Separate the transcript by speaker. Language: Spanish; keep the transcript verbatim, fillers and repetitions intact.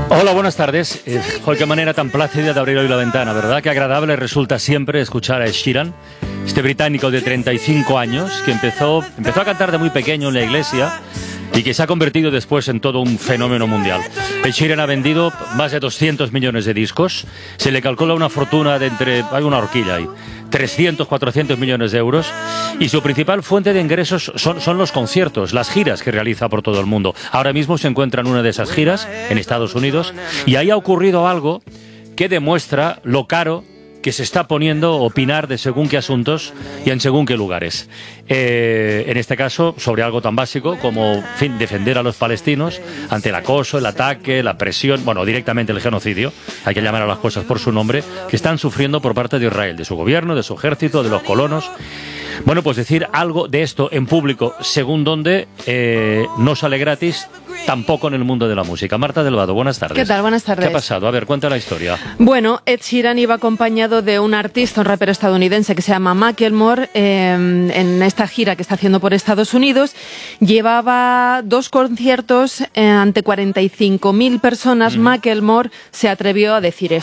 Speaker 1: Hola, buenas tardes. Eh, qué manera tan plácida de abrir hoy la ventana, ¿verdad? Qué agradable resulta siempre escuchar a Ed Sheeran, este británico de treinta y cinco años que empezó, empezó a cantar de muy pequeño en la iglesia y que se ha convertido después en todo un fenómeno mundial. Ed Sheeran ha vendido más de doscientos millones de discos, se le calcula una fortuna de entre, hay una horquilla ahí, trescientos, cuatrocientos millones de euros, y su principal fuente de ingresos son, son los conciertos, las giras que realiza por todo el mundo. Ahora mismo se encuentra en una de esas giras en Estados Unidos y ahí ha ocurrido algo que demuestra lo caro que se está poniendo opinar de según qué asuntos y en según qué lugares. Eh, en este caso, sobre algo tan básico como en fin, defender a los palestinos ante el acoso, el ataque, la presión, bueno, directamente el genocidio, hay que llamar a las cosas por su nombre, que están sufriendo por parte de Israel, de su gobierno, de su ejército, de los colonos. Bueno, pues decir algo de esto en público, según donde eh, no sale gratis, tampoco en el mundo de la música. Marta del Vado, buenas tardes.
Speaker 2: ¿Qué tal? Buenas tardes.
Speaker 1: ¿Qué ha pasado? A ver, cuenta la historia.
Speaker 2: Bueno, Ed Sheeran iba acompañado de un artista, un rapero estadounidense que se llama Macklemore, eh, en esta gira que está haciendo por Estados Unidos. Llevaba dos conciertos eh, ante cuarenta y cinco mil personas. Mm. Macklemore se atrevió a decir esto.